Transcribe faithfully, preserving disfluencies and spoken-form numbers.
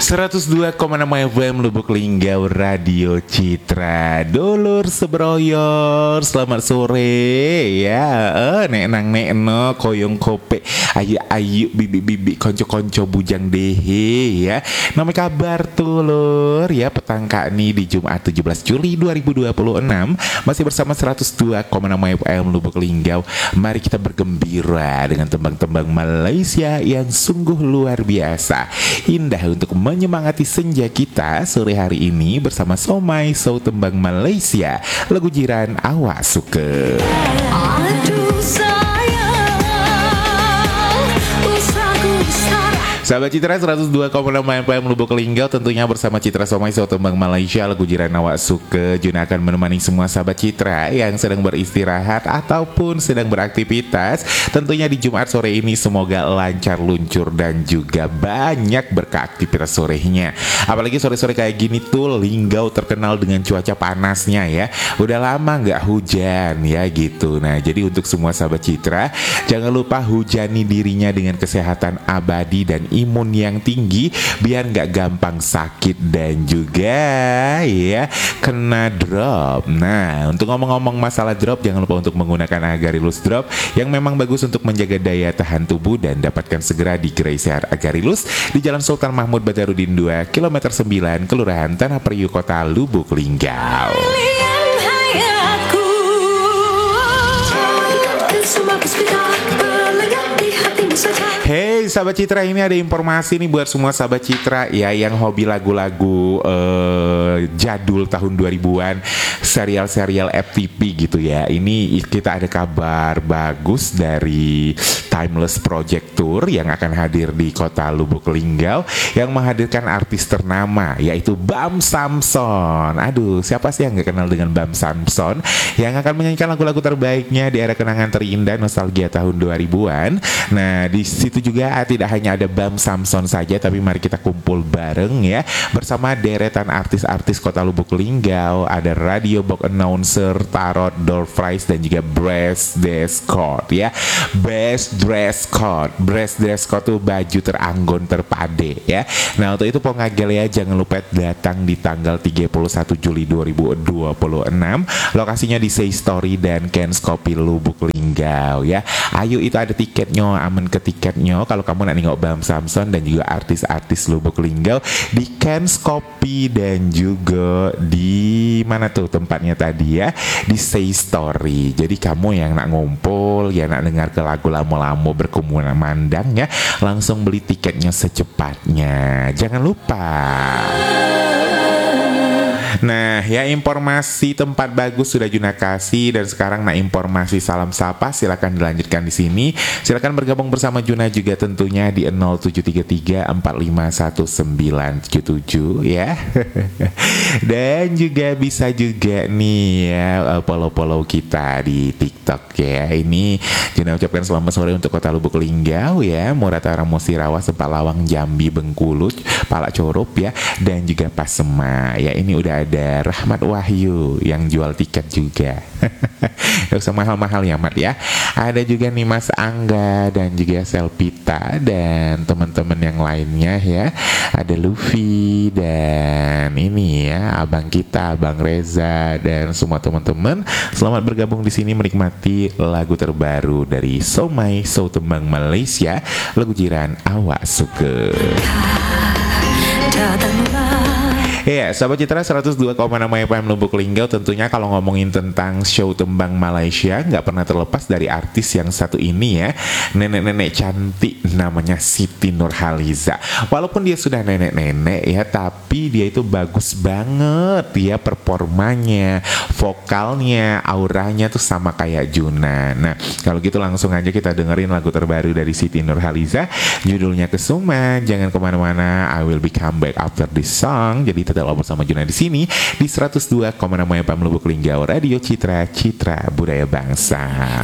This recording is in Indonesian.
seratus dua koma enam F M Lubuk Linggau Radio Citra. Dulur sebroyor, selamat sore ya. Eh, nek nang nek no koyong kope ayu ayu bibi bibi konco konco bujang dehe ya. Nama kabar tuh lur ya, petang kak nih di Jumat tujuh belas Juli dua ribu dua puluh enam masih bersama seratus dua koma enam F M Lubuk Linggau. Mari kita bergembira dengan tembang-tembang Malaysia yang sungguh luar biasa, indah untuk menyemangati senja kita sore hari ini bersama Somai So Tembang Malaysia, lagu jiran awak suka. Aduh sayang, usahaku besar. Sahabat Citra seratus dua koma enam F M Lubuk Linggau tentunya bersama Citra Somai So Tembang Malaysia, lagu jiran awak suka. Juna akan menemani semua sahabat Citra yang sedang beristirahat ataupun sedang beraktivitas. Tentunya di Jumat sore ini semoga lancar luncur dan juga banyak berkah aktivitas sorenya. Apalagi sore-sore kayak gini tuh Linggau terkenal dengan cuaca panasnya ya. Udah lama nggak hujan ya gitu. Nah jadi untuk semua sahabat Citra, jangan lupa hujani dirinya dengan kesehatan abadi dan imun yang tinggi biar nggak gampang sakit dan juga ya kena drop. Nah untuk ngomong-ngomong masalah drop, jangan lupa untuk menggunakan Agarilus Drop yang memang bagus untuk menjaga daya tahan tubuh, dan dapatkan segera di Gerai Sehat Agarilus di Jalan Sultan Mahmud Badarudin dua, kilometer sembilan, Kelurahan Tanah Periuk, Kota Lubuk Linggau. Hey sahabat Citra, ini ada informasi nih buat semua sahabat Citra ya yang hobi lagu-lagu uh, jadul tahun dua ribuan, serial-serial F T P gitu ya. Ini kita ada kabar bagus dari Timeless Project Tour yang akan hadir di Kota Lubuk Linggau yang menghadirkan artis ternama yaitu Bam Samson. Aduh, siapa sih yang gak kenal dengan Bam Samson, yang akan menyanyikan lagu-lagu terbaiknya di era kenangan terindah nostalgia tahun dua ribuan. Nah di situ juga tidak hanya ada Bam Samson saja, tapi mari kita kumpul bareng ya bersama deretan artis-artis Kota Lubuk Linggau. Ada Radio Box Announcer, Tarot, Door Prize, dan juga Best Dress Code ya. Best Dress Code, Best Dress Code tuh baju teranggun terpade ya. Nah untuk itu pengagel ya, jangan lupa datang di tanggal tiga puluh satu Juli dua ribu dua puluh enam. Lokasinya di Say Story dan Ken's Kopi Lubuk Linggau ya. Ayo itu ada tiketnya, aman ke tiketnya kalau kamu nak nengok Bam Samson dan juga artis-artis Lubuk Linggau di Ken's Kopi dan juga di mana tuh tempatnya tadi ya, di Say Story. Jadi kamu yang nak ngumpul ya, nak dengar ke lagu lama-lama berkumpulan mandang ya, langsung beli tiketnya secepatnya, jangan lupa. Nah ya, informasi tempat bagus sudah Juna kasih, dan sekarang nah informasi salam sapa silakan dilanjutkan di sini. Silakan bergabung bersama Juna juga tentunya di nol tujuh tiga tiga empat lima satu sembilan tujuh tujuh ya. Dan juga bisa juga nih ya follow-follow kita di TikTok ya. Ini Juna ucapkan selamat sore untuk Kota Lubuk Linggau ya, Muratara Musirawa, Sepalawang, Jambi, Bengkulu, Palak Corup ya, dan juga Pasema ya. Ini udah ada Rahmat Wahyu yang jual tiket juga. Gak usah mahal-mahal ya Mat ya. Ada juga nih Mas Angga dan juga Selpita dan teman-teman yang lainnya ya. Ada Luffy dan ini ya abang kita, Bang Reza, dan semua teman-teman. Selamat bergabung di sini menikmati lagu terbaru dari Somai So Tembang Malaysia, lagu jiran awak suka. Ya, sahabat Citra seratus dua koma enam F M Lubuk Linggau, tentunya kalau ngomongin tentang show tembang Malaysia nggak pernah terlepas dari artis yang satu ini ya, nenek-nenek cantik namanya Siti Nurhaliza. Walaupun dia sudah nenek-nenek ya, tapi dia itu bagus banget ya performanya, vokalnya, auranya tuh sama kayak Juna. Nah kalau gitu langsung aja kita dengerin lagu terbaru dari Siti Nurhaliza, judulnya Kesuma. Jangan kemana-mana, I will be come back after this song. Jadi tetaplah bersama Juna di sini di seratus dua koma enam F M Lubuk Linggau Radio Citra, Citra Budaya Bangsa.